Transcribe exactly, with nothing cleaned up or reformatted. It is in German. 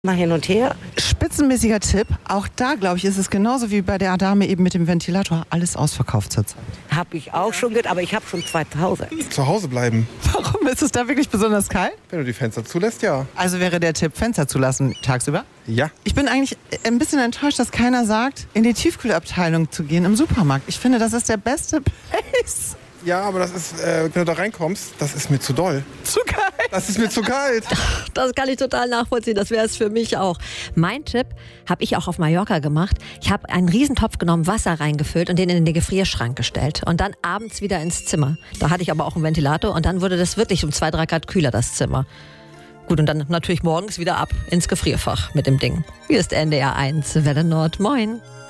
Mal hin und her. Spitzenmäßiger Tipp. Auch da, glaube ich, ist es genauso wie bei der Dame eben mit dem Ventilator. Alles ausverkauft zurzeit. Habe ich auch schon gehört, aber ich habe schon zwei zu Hause. Zu Hause bleiben. Warum? Ist es da wirklich besonders kalt? Wenn du die Fenster zulässt, ja. Also wäre der Tipp, Fenster zulassen tagsüber? Ja. Ich bin eigentlich ein bisschen enttäuscht, dass keiner sagt, in die Tiefkühlabteilung zu gehen im Supermarkt. Ich finde, das ist der beste Place. Ja, aber das ist, äh, wenn du da reinkommst, das ist mir zu doll. Zu kalt. Das ist mir zu kalt. Das kann ich total nachvollziehen, das wäre es für mich auch. Mein Tipp habe ich auch auf Mallorca gemacht. Ich habe einen Riesentopf genommen, Wasser reingefüllt und den in den Gefrierschrank gestellt. Und dann abends wieder ins Zimmer. Da hatte ich aber auch einen Ventilator und dann wurde das wirklich um zwei, drei Grad kühler, das Zimmer. Gut, und dann natürlich morgens wieder ab ins Gefrierfach mit dem Ding. Hier ist N D R eins, Welle Nord. Moin.